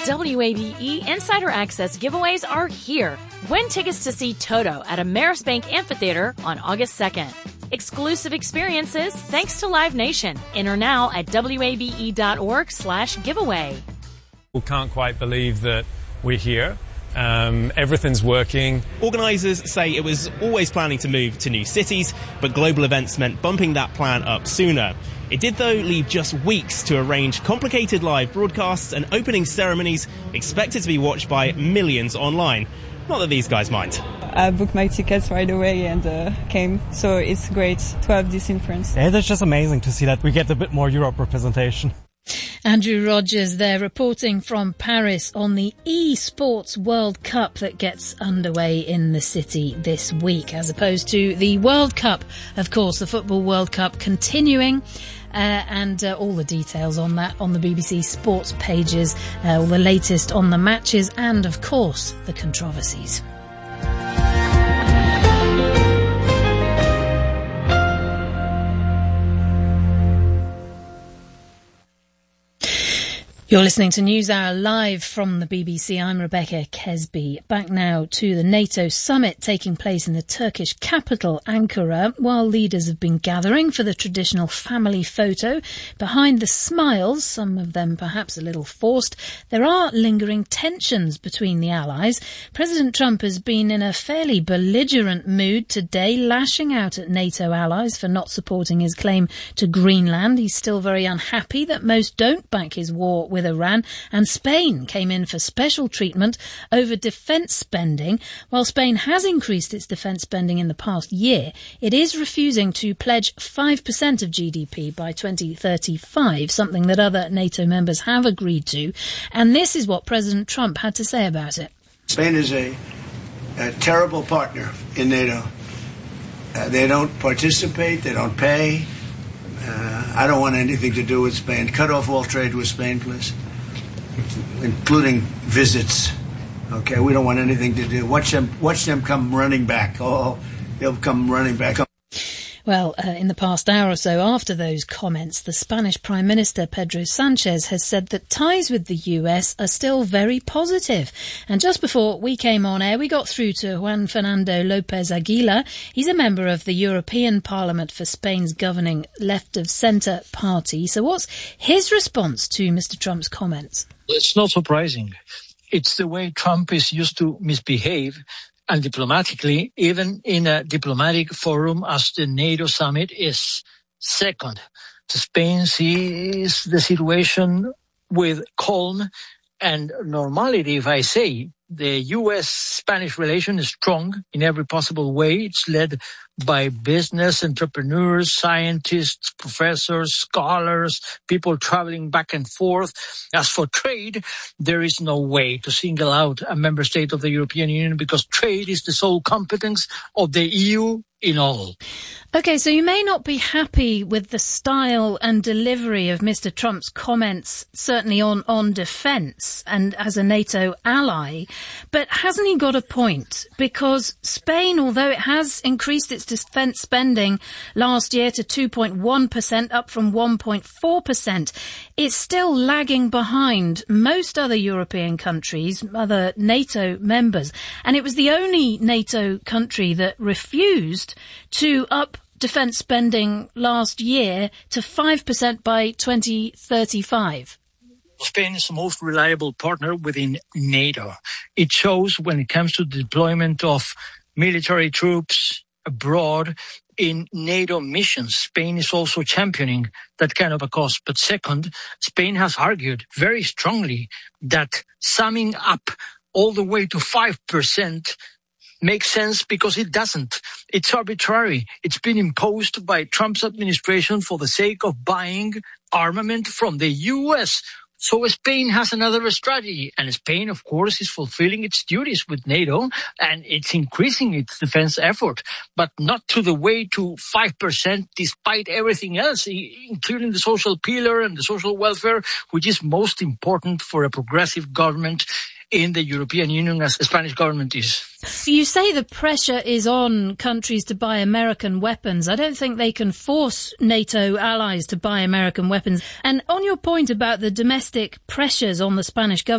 WABE Insider Access giveaways are here. Win tickets to see Toto at Amerisbank Amphitheater on August 2nd. Exclusive experiences thanks to Live Nation. Enter now at wabe.org/giveaway. We can't quite believe that we're here. Everything's working. Organisers say it was always planning to move to new cities, but global events meant bumping that plan up sooner. It did, though, leave just weeks to arrange complicated live broadcasts and opening ceremonies expected to be watched by millions online. Not that these guys mind. I booked my tickets right away and came, so it's great to have this in France. Yeah, it's just amazing to see that we get a bit more Europe representation. Andrew Rogers there reporting from Paris on the eSports World Cup that gets underway in the city this week, as opposed to the World Cup, of course, the Football World Cup continuing. And all the details on that on the BBC Sports pages, all the latest on the matches and, of course, the controversies. You're listening to NewsHour live from the BBC. I'm Rebecca Kesby. Back now to the NATO summit taking place in the Turkish capital, Ankara. While leaders have been gathering for the traditional family photo, behind the smiles, some of them perhaps a little forced, there are lingering tensions between the allies. President Trump has been in a fairly belligerent mood today, lashing out at NATO allies for not supporting his claim to Greenland. He's still very unhappy that most don't back his war with Iran, and Spain came in for special treatment over defence spending. While Spain has increased its defence spending in the past year, it is refusing to pledge 5% of GDP by 2035, something that other NATO members have agreed to. And this is what President Trump had to say about it. Spain is a terrible partner in NATO. They don't participate, they don't pay. I don't want anything to do with Spain. Cut off all trade with Spain, please, including visits. Okay, we don't want anything to do. Watch them come running back. Oh, they'll come running back. Well, in the past hour or so after those comments, the Spanish Prime Minister Pedro Sanchez has said that ties with the US are still very positive. And just before we came on air, we got through to Juan Fernando López Aguilar. He's a member of the European Parliament for Spain's governing left-of-centre party. So what's his response to Mr. Trump's comments? It's not surprising. It's the way Trump is used to misbehave. And diplomatically, even in a diplomatic forum as the NATO summit is. Second, Spain sees the situation with calm and normality, if I say. The U.S.-Spanish relation is strong in every possible way. It's led by business, entrepreneurs, scientists, professors, scholars, people traveling back and forth. As for trade, there is no way to single out a member state of the European Union because trade is the sole competence of the EU in all. OK, so you may not be happy with the style and delivery of Mr. Trump's comments, certainly on defence and as a NATO ally, but hasn't he got a point? Because Spain, although it has increased its defence spending last year to 2.1%, up from 1.4%, it's still lagging behind most other European countries, other NATO members. And it was the only NATO country that refused to up defence spending last year to 5% by 2035. Spain is the most reliable partner within NATO. It shows when it comes to the deployment of military troops abroad in NATO missions. Spain is also championing that kind of a cause. But second, Spain has argued very strongly that summing up all the way to 5% makes sense because it doesn't. It's arbitrary. It's been imposed by Trump's administration for the sake of buying armament from the U.S. So Spain has another strategy, and Spain, of course, is fulfilling its duties with NATO, and it's increasing its defense effort, but not to the way to 5% despite everything else, including the social pillar and the social welfare, which is most important for a progressive government in the European Union as the Spanish government is. You say the pressure is on countries to buy American weapons. I don't think they can force NATO allies to buy American weapons. And on your point about the domestic pressures on the Spanish government,